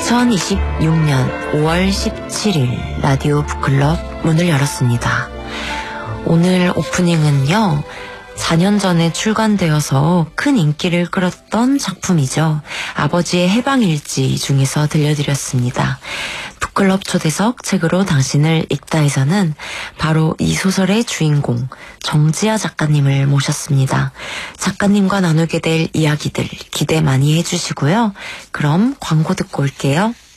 2026년 5월 17일 라디오 북클럽 문을 열었습니다. 오늘 오프닝은요, 4년 전에 출간되어서 큰 인기를 끌었던 작품이죠. 아버지의 해방일지 중에서 들려드렸습니다. 북클럽 초대석 책으로 당신을 읽다에서는 바로 이 소설의 주인공 정지아 작가님을 모셨습니다. 작가님과 나누게 될 이야기들 기대 많이 해주시고요. 그럼 광고 듣고 올게요.